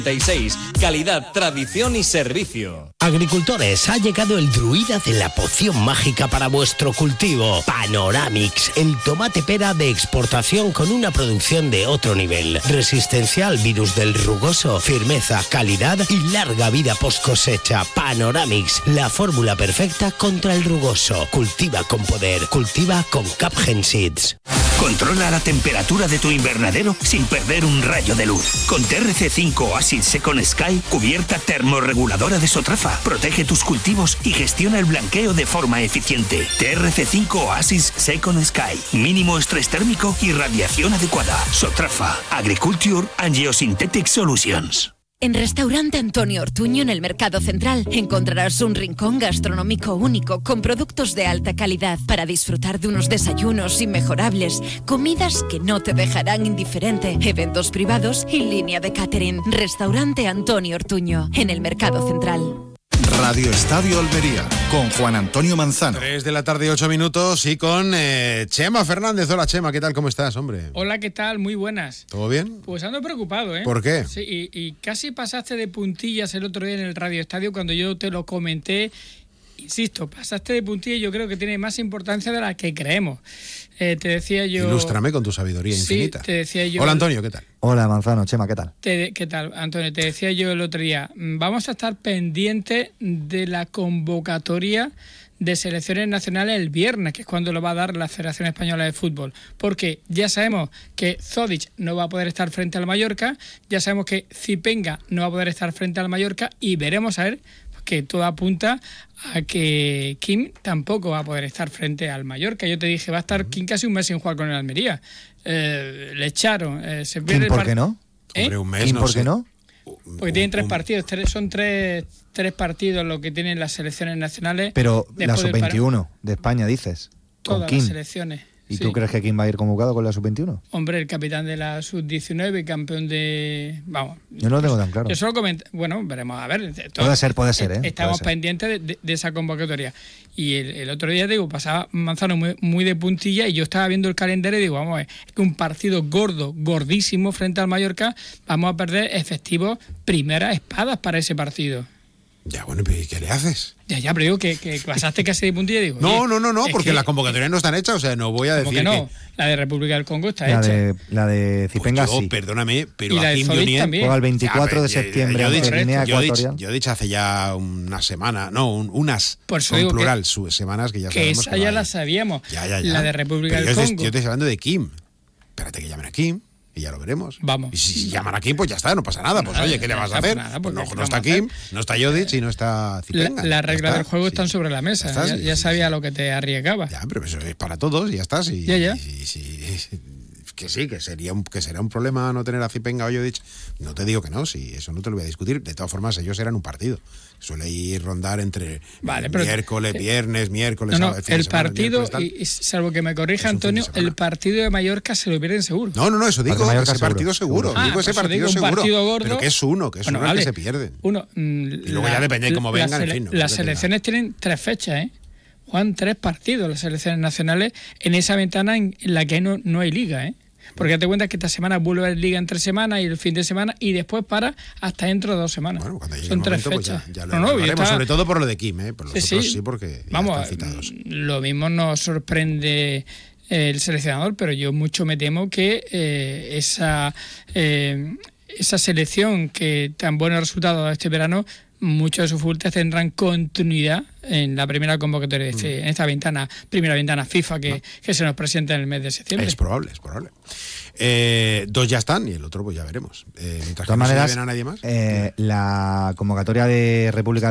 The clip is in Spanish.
Calidad, tradición y servicio. Agricultores, ha llegado el druida de la poción mágica para vuestro cultivo. Panoramix, el tomate pera de exportación con una producción de otro nivel. Resistencia al virus del rugoso, firmeza, calidad y larga vida post cosecha. Panoramix, la fórmula perfecta contra el rugoso. Cultiva con poder, cultiva con Capgen Seeds. Controla la temperatura de tu invernadero sin perder un rayo de luz. Con TRC5 Oasis Second Sky, cubierta termorreguladora de Sotrafa. Protege tus cultivos y gestiona el blanqueo de forma eficiente. TRC5 Oasis Second Sky. Mínimo estrés térmico y radiación adecuada. Sotrafa. Agriculture and Geosynthetic Solutions. En Restaurante Antonio Ortuño, en el Mercado Central, encontrarás un rincón gastronómico único con productos de alta calidad para disfrutar de unos desayunos inmejorables, comidas que no te dejarán indiferente, eventos privados y línea de catering. Restaurante Antonio Ortuño, en el Mercado Central. Radio Estadio Almería, con Juan Antonio Manzano. 3 de la tarde, 8 minutos, y con Chema Fernández. Hola, Chema, ¿qué tal? ¿Cómo estás, hombre? Hola, ¿qué tal? Muy buenas. ¿Todo bien? Pues ando preocupado, ¿eh? ¿Por qué? Sí, y casi pasaste de puntillas el otro día en el Radio Estadio cuando yo te lo comenté. Insisto, pasaste de puntillas y yo creo que tiene más importancia de la que creemos. Te decía yo... Ilústrame con tu sabiduría infinita. Sí, te decía yo... Hola, Antonio, ¿qué tal? Hola, Manzano. Chema, ¿qué tal? ¿Qué tal, Antonio? Te decía yo el otro día, vamos a estar pendientes de la convocatoria de selecciones nacionales el viernes, que es cuando lo va a dar la Federación Española de Fútbol, porque ya sabemos que Zodic no va a poder estar frente al Mallorca, ya sabemos que Zipenga no va a poder estar frente al Mallorca, y veremos a ver, que todo apunta a que Kim tampoco va a poder estar frente al Mallorca. Yo te dije, va a estar Kim casi un mes sin jugar con el Almería. Le echaron. Se pierde ¿Kim por qué no? Hombre, un mes, ¿Kim no por sé. qué no? Porque tienen 3 partidos, son tres partidos lo que tienen las selecciones nacionales. Pero la después del sub-21 de España, dices. Con Todas Kim. las selecciones. ¿Y sí. tú crees que Kim va a ir convocado con la sub-21? Hombre, el capitán de la sub-19 y campeón de... Vamos. Yo no lo tengo tan claro. Yo solo comenté... Bueno, veremos a ver. Puede ser, ¿eh? Estamos pendientes de esa convocatoria. Y el otro día, digo, pasaba Manzano muy de puntilla y yo estaba viendo el calendario y digo, vamos a ver, es que un partido gordísimo frente al Mallorca, vamos a perder efectivos primeras espadas para ese partido. Ya, bueno, pero ¿y qué le haces? Ya, pero digo que pasaste casi de puntilla y digo... No, porque las convocatorias no están hechas, o sea, no voy a decir que no. La de República del Congo está la hecha. La de Zipenga, pues yo, sí. perdóname, pero y la aquí de Zodic también. Juega el 24 de septiembre en Guinea Ecuatorial. Yo he dicho hace ya una semana, unas, por eso son digo plural, semanas que ya sabemos esa ya la sabíamos. Ya. La de República pero del Congo. Yo estoy hablando de Kim. Espérate que llamen a Kim y ya lo veremos. Vamos. Y si llaman a Kim, pues ya está, no pasa nada. Pues oye, ¿qué le vas a hacer? Pues no está Kim, no está Jodic y no está Zipenga. Las reglas del juego están sobre la mesa. Ya sabía lo que te arriesgaba. Ya, pero eso es para todos y ya está. Ya. Que sí, que será un problema no tener a Zipenga o Jodic. No te digo que no, sí, eso no te lo voy a discutir. De todas formas, ellos eran un partido. Suele ir rondar entre viernes, miércoles, no, sábado, el partido, y salvo que me corrija Antonio, el partido de Mallorca se lo pierden seguro. No, eso digo, ese partido seguro. Digo ese partido seguro. Partido gordo, pero que es uno el que se pierden. Y luego ya depende de cómo vengan, en fin. Las selecciones tienen 3 fechas, Juegan 3 partidos las selecciones nacionales en esa ventana en la que no hay liga, Porque date cuenta que esta semana vuelve a haber liga en 3 semanas y el fin de semana y después para hasta dentro de 2 semanas. Bueno, cuando llegue son el 3 momento, fechas. Pues ya lo haremos, sobre todo por lo de Kim, por los otros sí, porque vamos, ya están citados. Lo mismo nos sorprende el seleccionador, pero yo mucho me temo que esa selección que tan buenos resultados ha dado este verano, muchos de sus futbolistas tendrán continuidad en la primera convocatoria en esta primera ventana FIFA que se nos presenta en el mes de septiembre. Es probable. 2 ya están y el otro pues ya veremos. Mientras de todas maneras, no se lleven a nadie más. La convocatoria de República